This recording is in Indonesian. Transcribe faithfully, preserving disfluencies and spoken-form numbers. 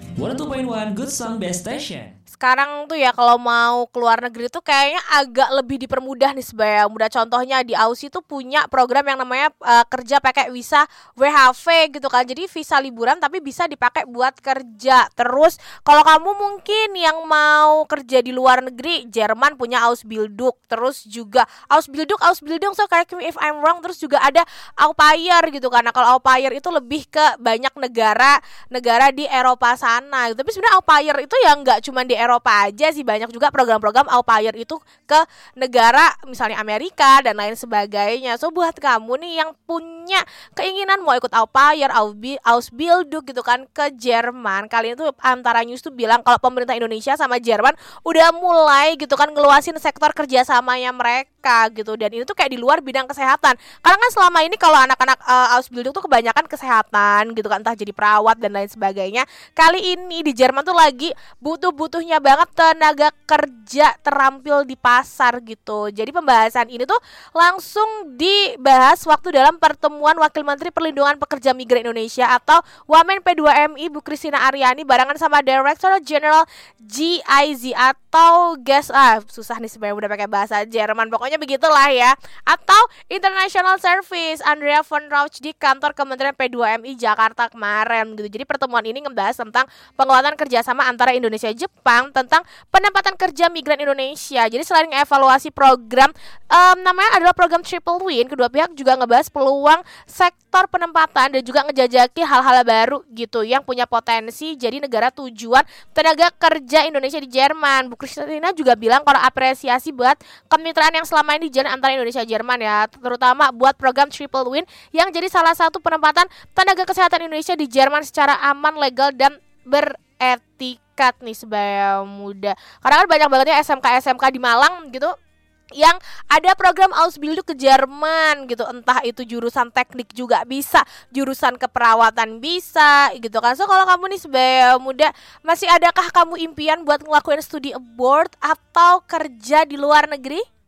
seratus dua koma satu Good Song Best Station. Sekarang tuh ya kalau mau keluar negeri tuh kayaknya agak lebih dipermudah nih sebenarnya. Mudah contohnya di Aussie tuh punya program yang namanya uh, kerja pakai visa W H V gitu kan. Jadi visa liburan tapi bisa dipakai buat kerja. Terus kalau kamu mungkin yang mau kerja di luar negeri, Jerman punya Ausbildung. Terus juga Ausbildung, Ausbildung so correct me if I'm wrong. Terus juga ada au pair gitu kan. Nah kalau au pair itu lebih ke banyak negara negara di Eropa sana. Tapi sebenarnya au pair itu ya nggak cuma di Eropa aja sih, banyak juga program-program au pair itu ke negara misalnya Amerika dan lain sebagainya. So buat kamu nih yang punya keinginan mau ikut au pair, Ausbildung gitu kan ke Jerman, kalian tuh antara news tuh bilang kalau pemerintah Indonesia sama Jerman udah mulai gitu kan ngeluasin sektor kerjasamanya mereka gitu. Dan ini tuh kayak di luar bidang kesehatan. Karena kan selama ini kalau anak-anak uh, Ausbildung tuh kebanyakan kesehatan gitu kan, entah jadi perawat dan lain sebagainya. Kali ini di Jerman tuh lagi butuh-butuhnya banget tenaga kerja terampil di pasar gitu. Jadi pembahasan ini tuh langsung dibahas waktu dalam pertemuan Wakil Menteri Perlindungan Pekerja Migran Indonesia atau Wamen P dua M I Bu Christina Aryani barengan sama Director General G I Z atau Gas ah susah nih sebenarnya udah pakai bahasa Jerman, pokoknya begitulah ya, atau International Service Andrea von Rauch di kantor Kementerian P dua M I Jakarta kemarin gitu. Jadi pertemuan ini ngebahas tentang penguatan kerjasama antara Indonesia dan Jepang tentang penempatan kerja migran Indonesia. Jadi selain evaluasi program um, namanya adalah program Triple Win, kedua pihak juga ngebahas peluang sektor penempatan dan juga ngejajaki hal-hal baru gitu yang punya potensi jadi negara tujuan tenaga kerja Indonesia di Jerman. Bu Kristina juga bilang kalau apresiasi buat kemitraan yang selama ini dijalin antara Indonesia dan Jerman ya, terutama buat program Triple Win yang jadi salah satu penempatan tenaga kesehatan Indonesia di Jerman secara aman, legal dan beretika nih sebagai muda. Karena kan banyak banget ya S M K S M K di Malang gitu yang ada program Ausbildung ke Jerman gitu, entah itu jurusan teknik juga bisa, jurusan keperawatan bisa gitu kan. So kalau kamu nih sebagai muda, masih adakah kamu impian buat ngelakuin studi abroad atau kerja di luar negeri?